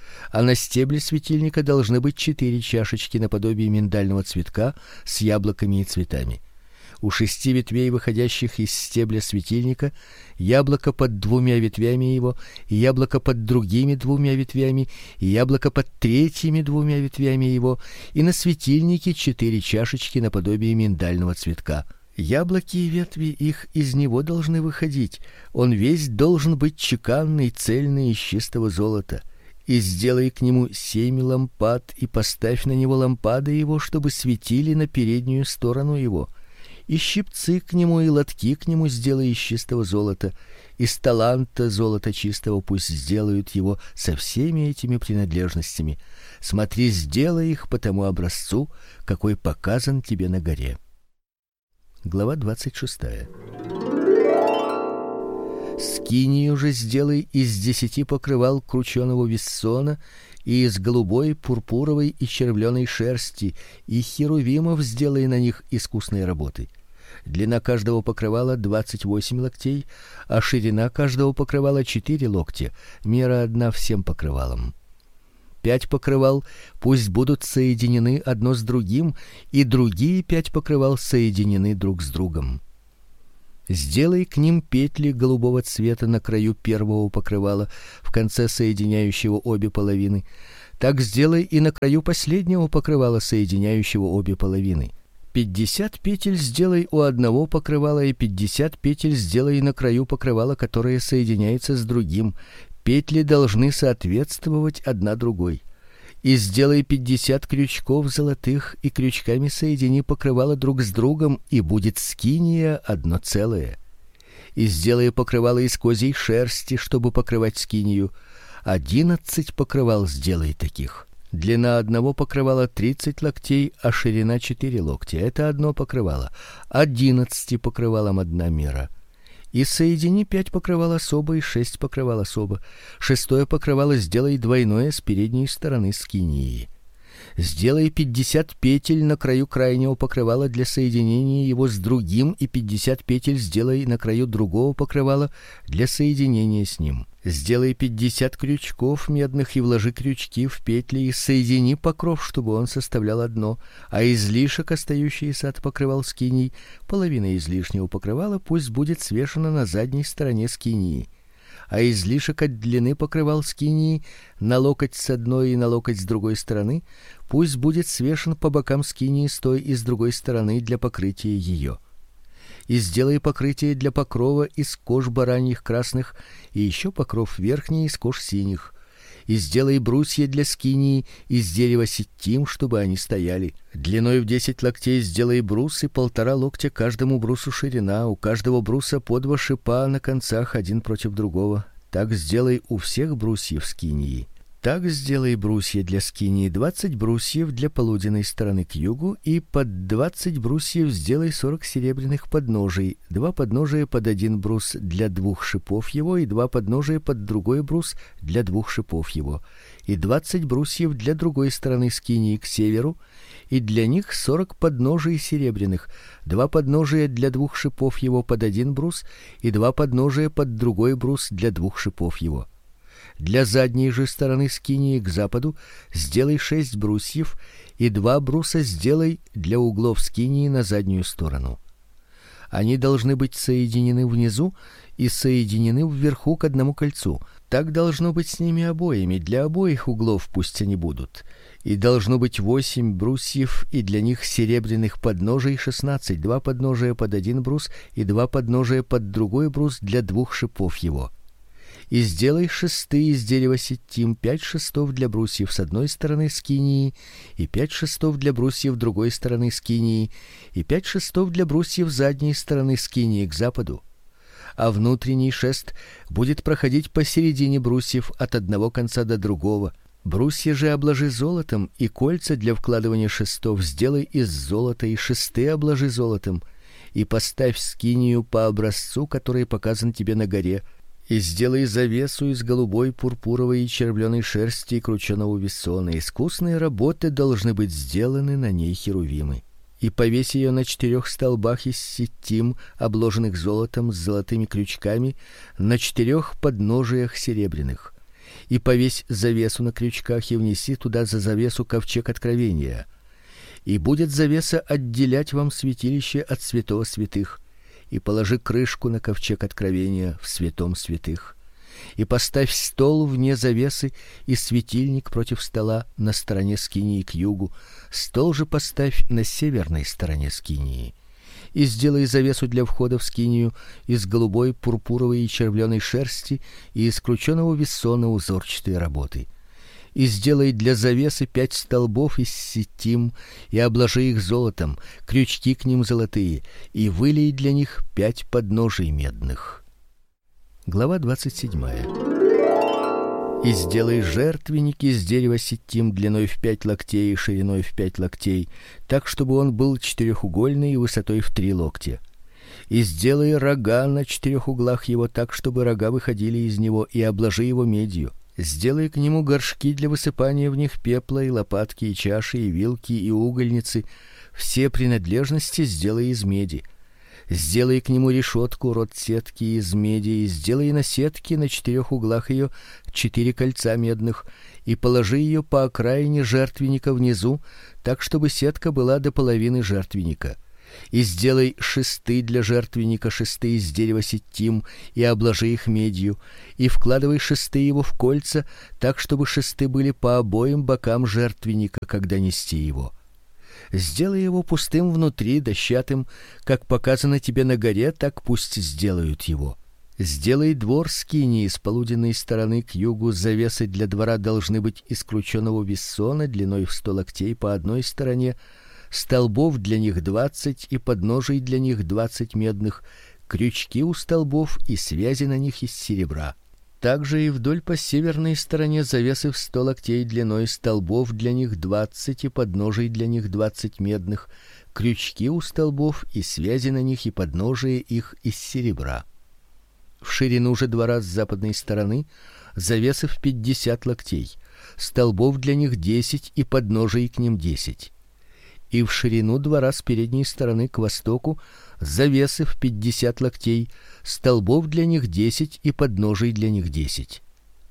А на стебле светильника должны быть четыре чашечки наподобие миндального цветка с яблоками и цветами. У шести ветвей, выходящих из стебля светильника, яблоко под двумя ветвями его, и яблоко под другими двумя ветвями, и яблоко под третьими двумя ветвями его, и на светильнике четыре чашечки наподобие миндального цветка. Яблоки и ветви их из него должны выходить. Он весь должен быть чеканный, цельный, из чистого золота. И сделай к нему семь лампад, и поставь на него лампады его, чтобы светили на переднюю сторону его. И щипцы к нему, и лотки к нему сделай из чистого золота, из таланта золота чистого пусть сделают его со всеми этими принадлежностями. Смотри, сделай их по тому образцу, какой показан тебе на горе. Глава двадцать шестая. Скинию же сделай из десяти покрывал крученого вессона и из голубой, пурпуровой и червленой шерсти, и херувимов сделай на них искусной работы. Длина каждого покрывала двадцать восемь локтей, а ширина каждого покрывала четыре локтя, мера одна всем покрывалам. Пять покрывал пусть будут соединены одно с другим, и другие пять покрывал соединены друг с другом. Сделай к ним петли голубого цвета на краю первого покрывала, в конце соединяющего обе половины. Так сделай и на краю последнего покрывала, соединяющего обе половины. Пятьдесят петель сделай у одного покрывала и пятьдесят петель сделай на краю покрывала, которое соединяется с другим. Петли должны соответствовать одна другой. И сделай пятьдесят крючков золотых, и крючками соедини покрывала друг с другом, и будет скиния одно целое. И сделай покрывало из козьей шерсти, чтобы покрывать скинию. Одиннадцать покрывал сделай таких. Длина одного покрывала тридцать локтей, а ширина четыре локтя. Это одно покрывало. Одиннадцати покрывалам одна мера. И соедини пять покрывал особо и шесть покрывал особо. Шестое покрывало сделай двойное с передней стороны скинии. Сделай пятьдесят петель на краю крайнего покрывала для соединения его с другим, и пятьдесят петель сделай на краю другого покрывала для соединения с ним. Сделай пятьдесят крючков медных и вложи крючки в петли и соедини покров, чтобы он составлял одно, а излишек, остающийся от покрывал скинии, половина излишнего покрывала пусть будет свешена на задней стороне скинии. А излишек от длины покрывал скинии на локоть с одной и на локоть с другой стороны пусть будет свешен по бокам скинии с той и с другой стороны для покрытия ее. И сделай покрытие для покрова из кож бараньих красных, и еще покров верхний из кож синих. И сделай брусья для скинии из дерева ситим, чтобы они стояли. Длиной в десять локтей сделай брус, и полтора локтя каждому брусу ширина, у каждого бруса по два шипа на концах один против другого. Так сделай у всех брусьев скинии. Так сделай брусья для скинии, двадцать брусьев для полуденной стороны к югу, и под двадцать брусьев сделай сорок серебряных подножий, два подножия под один брус для двух шипов его, и два подножия под другой брус для двух шипов его, и двадцать брусьев для другой стороны скинии к северу, и для них сорок подножий серебряных, два подножия для двух шипов его под один брус, и два подножия под другой брус для двух шипов его. Для задней же стороны скинии к западу сделай шесть брусьев, и два бруса сделай для углов скинии на заднюю сторону. Они должны быть соединены внизу и соединены вверху к одному кольцу. Так должно быть с ними обоими, для обоих углов пусть они будут. И должно быть восемь брусьев, и для них серебряных подножий шестнадцать, два подножия под один брус и два подножия под другой брус для двух шипов его. И сделай шесты из дерева ситим, пять шестов для брусьев с одной стороны скинии, и пять шестов для брусьев другой стороны скинии, и пять шестов для брусьев задней стороны скинии к западу. А внутренний шест будет проходить посередине брусьев от одного конца до другого. Брусья же обложи золотом, и кольца для вкладывания шестов сделай из золота, и шесты обложи золотом, и поставь скинию по образцу, который показан тебе на горе. И сделай завесу из голубой, пурпуровой и червленой шерсти и крученого весона. Искусные работы должны быть сделаны на ней херувимы. И повесь ее на четырех столбах из ситим, обложенных золотом с золотыми крючками, на четырех подножиях серебряных. И повесь завесу на крючках и внеси туда за завесу ковчег откровения. И будет завеса отделять вам святилище от святого святых. И положи крышку на ковчег откровения в святом святых. И поставь стол вне завесы и светильник против стола на стороне скинии к югу. Стол же поставь на северной стороне скинии. И сделай завесу для входа в скинию из голубой, пурпуровой и червленой шерсти и из крученого весона узорчатой работы. И сделай для завесы пять столбов из ситим, и обложи их золотом, крючки к ним золотые, и вылей для них пять подножий медных. Глава двадцать седьмая. И сделай жертвенник из дерева ситим длиной в пять локтей и шириной в пять локтей, так чтобы он был четырехугольный и высотой в три локтя. И сделай рога на четырех углах его так, чтобы рога выходили из него, и обложи его медью. Сделай к нему горшки для высыпания в них пепла, и лопатки, и чаши, и вилки, и угольницы. Все принадлежности сделай из меди. Сделай к нему решетку, род сетки из меди, и сделай на сетке на четырех углах ее четыре кольца медных, и положи ее по окраине жертвенника внизу, так чтобы сетка была до половины жертвенника. И сделай шесты для жертвенника, шесты из дерева ситим, и обложи их медью, и вкладывай шесты его в кольца, так чтобы шесты были по обоим бокам жертвенника, когда нести его. Сделай его пустым внутри, дощатым, как показано тебе на горе, так пусть сделают его. Сделай двор скинии с полуденной стороны к югу, завесы для двора должны быть из крученого виссона длиной в сто локтей по одной стороне, столбов для них двадцать и подножий для них двадцать медных, крючки у столбов и связи на них из серебра. Также и вдоль по северной стороне завесы в сто локтей длиной, столбов для них двадцать и подножий для них двадцать медных, крючки у столбов и связи на них и подножие их из серебра. В ширину же двора с западной стороны завесы в пятьдесят локтей, столбов для них десять и подножий к ним десять. И в ширину двора с передней стороны к востоку завесы в пятьдесят локтей, столбов для них десять и подножий для них десять.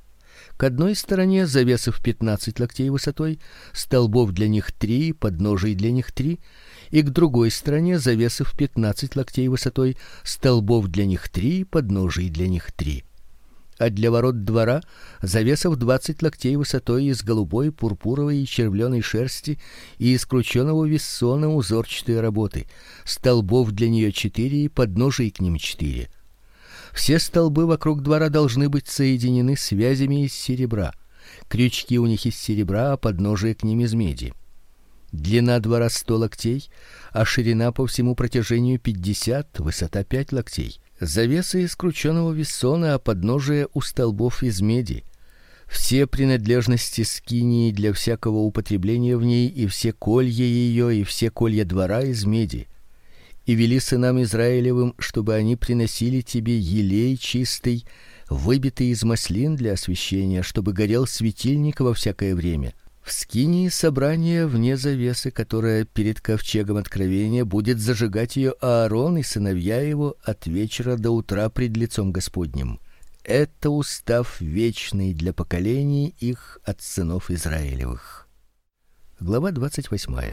К одной стороне завесы в пятнадцать локтей высотой, столбов для них три, подножий для них три, и к другой стороне завесы в пятнадцать локтей высотой, столбов для них три, подножий для них три. А для ворот двора завеса в двадцать локтей высотой из голубой, пурпуровой и червленой шерсти и из крученого виссона узорчатой работы, столбов для нее четыре и подножий к ним четыре. Все столбы вокруг двора должны быть соединены связями из серебра. Крючки у них из серебра, а подножие к ним из меди. Длина двора сто локтей, а ширина по всему протяжению пятьдесят, высота пять локтей. Завесы из крученого виссона, а подножие у столбов из меди. Все принадлежности скинии для всякого употребления в ней, и все колья ее, и все колья двора из меди. И вели сынам Израилевым, чтобы они приносили тебе елей чистый, выбитый из маслин для освящения, чтобы горел светильник во всякое время. В скинии собрания вне завесы, которая перед ковчегом откровения, будет зажигать ее Аарон и сыновья его от вечера до утра пред лицом Господним. Это устав вечный для поколений их от сынов Израилевых. Глава двадцать восьмая.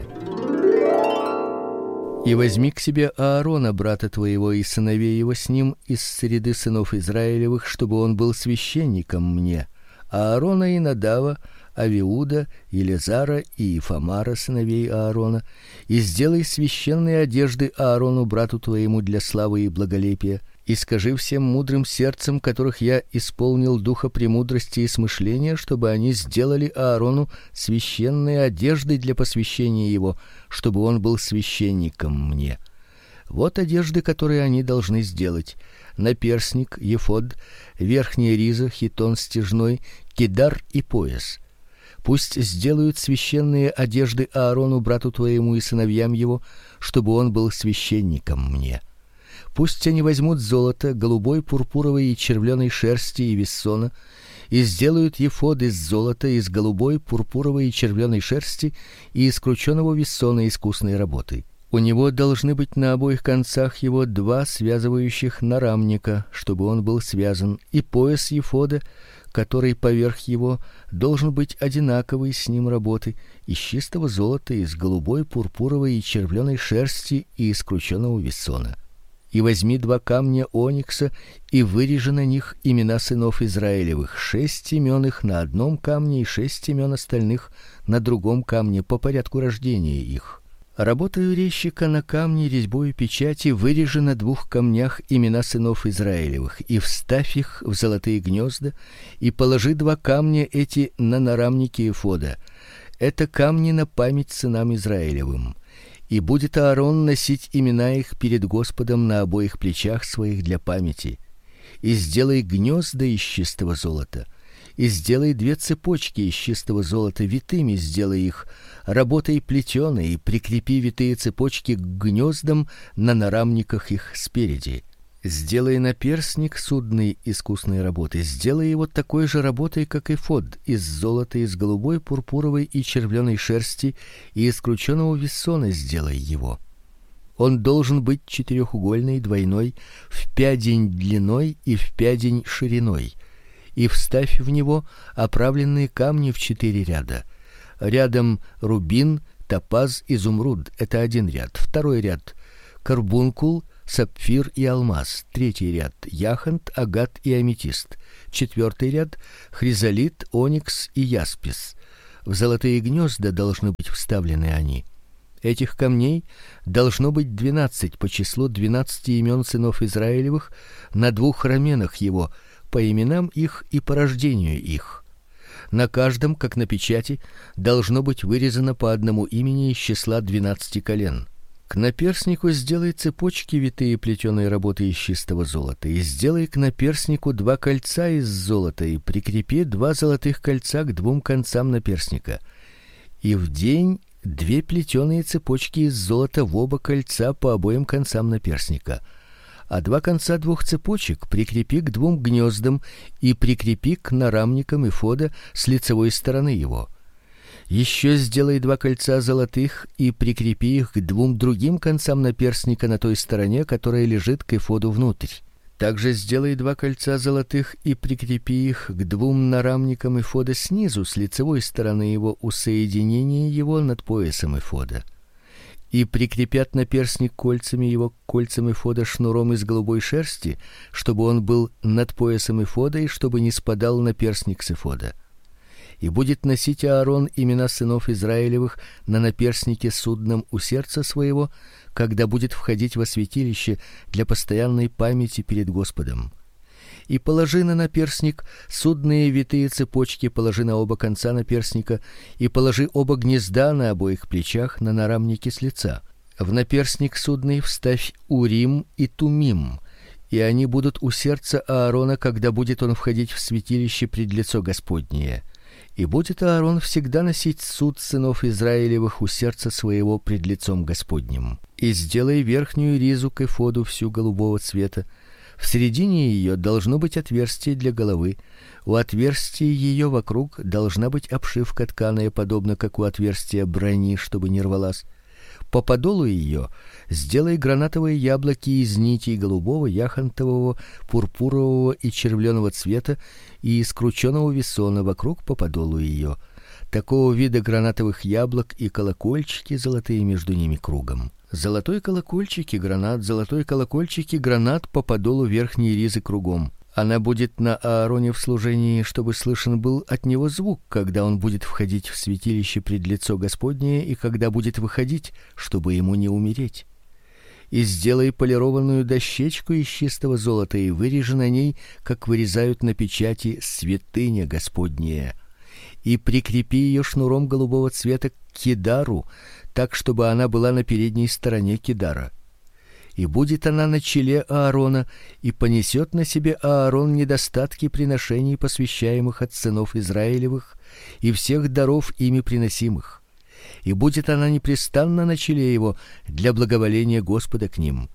И возьми к себе Аарона, брата твоего, и сыновей его с ним из среды сынов Израилевых, чтобы он был священником мне. Аарона и Надава, Авиуда, Елизара и Ифамара, сыновей Аарона, и сделай священные одежды Аарону, брату твоему, для славы и благолепия. И скажи всем мудрым сердцем, которых я исполнил духа премудрости и смышления, чтобы они сделали Аарону священные одежды для посвящения его, чтобы он был священником мне. Вот одежды, которые они должны сделать: наперстник, ефод, верхняя риза, хитон стяжной, кидар и пояс. Пусть сделают священные одежды Аарону, брату твоему, и сыновьям его, чтобы он был священником мне. Пусть они возьмут золото, голубой, пурпуровой и червленой шерсти и виссона, и сделают ефод из золота, из голубой, пурпуровой и червленой шерсти и из крученого виссона искусной работы. У него должны быть на обоих концах его два связывающих нарамника, чтобы он был связан, и пояс ефода, который поверх его, должен быть одинаковый с ним работы, из чистого золота, из голубой, пурпуровой и червленой шерсти и из крученого виссона. И возьми два камня оникса и вырежи на них имена сынов Израилевых, шесть имен их на одном камне и шесть имен остальных на другом камне по порядку рождения их. Работаю резчика на камне резьбою печати вырежи на двух камнях имена сынов Израилевых и вставь их в золотые гнезда и положи два камня эти на нарамники эфода. Это камни на память сынам Израилевым. И будет Аарон носить имена их перед Господом на обоих плечах своих для памяти. И сделай гнезда из чистого золота. И сделай две цепочки из чистого золота, витыми сделай их, работой плетеной, и прикрепи витые цепочки к гнездам на нарамниках их спереди. Сделай наперстник судный искусной работы, сделай его такой же работой, как эфод, из золота, из голубой, пурпуровой и червленой шерсти, и из крученого виссона сделай его. Он должен быть четырехугольный, двойной, в пядень длиной и в пядень шириной. И вставь в него оправленные камни в четыре ряда. Рядом рубин, топаз, изумруд это один ряд. Второй ряд карбункул, сапфир и алмаз. Третий ряд яхонт, агат и аметист. Четвертый ряд хризолит, оникс и яспис. В золотые гнезда должны быть вставлены они. Этих камней должно быть двенадцать по числу двенадцати имен сынов Израилевых на двух раменах его, по именам их и по рождению их. На каждом, как на печати, должно быть вырезано по одному имени из числа двенадцати колен. К наперстнику сделай цепочки витые плетеной работы из чистого золота, и сделай к наперстнику два кольца из золота, и прикрепи два золотых кольца к двум концам наперстника. И в день две плетеные цепочки из золота в оба кольца по обоим концам наперстника, а два конца двух цепочек прикрепи к двум гнездам и прикрепи к нарамникам эфода с лицевой стороны его. Еще сделай два кольца золотых и прикрепи их к двум другим концам наперстника на той стороне, которая лежит к эфоду внутрь. Также сделай два кольца золотых и прикрепи их к двум нарамникам эфода снизу с лицевой стороны его у соединения его над поясом эфода. И прикрепят наперстник кольцами его к кольцам эфода шнуром из голубой шерсти, чтобы он был над поясом эфода и чтобы не спадал наперстник с эфода. И будет носить Аарон имена сынов Израилевых на наперстнике судном у сердца своего, когда будет входить во святилище для постоянной памяти перед Господом. И положи на наперстник судные витые цепочки, положи на оба конца наперстника, и положи оба гнезда на обоих плечах на нарамнике с лица. В наперстник судный вставь Урим и Тумим, и они будут у сердца Аарона, когда будет он входить в святилище пред лицо Господнее. И будет Аарон всегда носить суд сынов Израилевых у сердца своего пред лицом Господним. И сделай верхнюю ризу к эфоду всю голубого цвета. В середине ее должно быть отверстие для головы. У отверстия ее вокруг должна быть обшивка тканая, подобно как у отверстия брони, чтобы не рвалась. По подолу ее сделай гранатовые яблоки из нитей голубого, яхонтового, пурпурового и червленого цвета и из крученого весона вокруг по подолу ее. Такого вида гранатовых яблок и колокольчики золотые между ними кругом. Золотой колокольчик и гранат, золотой колокольчик и гранат по подолу верхней ризы кругом. Она будет на Аароне в служении, чтобы слышен был от него звук, когда он будет входить в святилище пред лицо Господнее и когда будет выходить, чтобы ему не умереть. И сделай полированную дощечку из чистого золота и вырежи на ней, как вырезают на печати, святыня Господняя. И прикрепи ее шнуром голубого цвета к кидару, так чтобы она была на передней стороне кидара. И будет она на челе Аарона, и понесет на себе Аарон недостатки приношений, посвящаемых от сынов Израилевых, и всех даров ими приносимых. И будет она непрестанно на челе его для благоволения Господа к ним.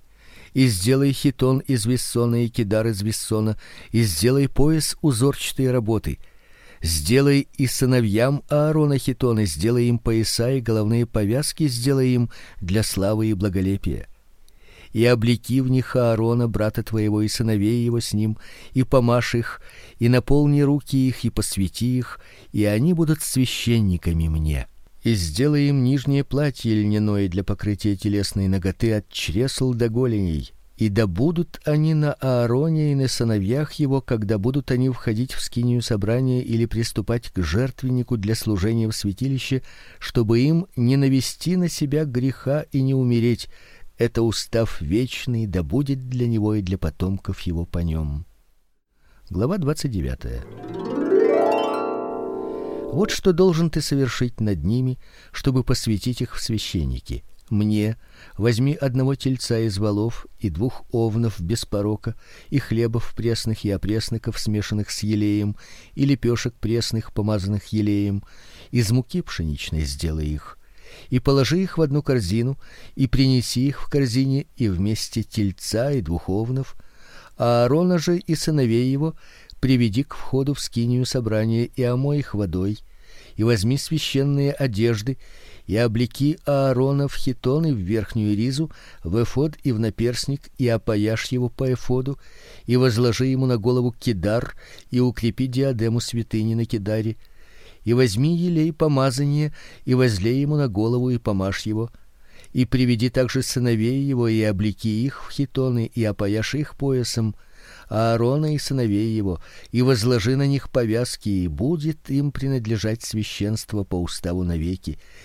И сделай хитон из виссона и кидар из виссона, и сделай пояс узорчатой работы. Сделай и сыновьям Аарона хитоны, сделай им пояса и головные повязки, сделай им для славы и благолепия. И облеки в них Аарона, брата твоего, и сыновей его с ним, и помажь их, и наполни руки их, и посвяти их, и они будут священниками мне. И сделай им нижнее платье льняное для покрытия телесной наготы от чресл до голеней, и да будут они на Аароне и на сыновьях его, когда будут они входить в скинию собрания или приступать к жертвеннику для служения в святилище, чтобы им не навести на себя греха и не умереть. Это устав вечный, да будет для него и для потомков его по нем. Глава двадцать девятая. Вот что должен ты совершить над ними, чтобы посвятить их в священники. Мне возьми одного тельца из волов и двух овнов без порока, и хлебов пресных и опресноков, смешанных с елеем, и лепешек пресных, помазанных елеем, из муки пшеничной сделай их. И положи их в одну корзину, и принеси их в корзине, и вместе тельца и двух овнов, а Аарона же и сыновей его приведи к входу в скинию собрания и омой их водой, и возьми священные одежды, и облеки Аарона в хитон и в верхнюю ризу, в эфод и в наперсник, и опояшь его по эфоду, и возложи ему на голову кидар, и укрепи диадему святыни на кидаре, и возьми елей помазания, и возлей ему на голову, и помажь его, и приведи также сыновей его, и облеки их в хитоны, и опояшь их поясом, Аарона и сыновей его, и возложи на них повязки, и будет им принадлежать священство по уставу навеки,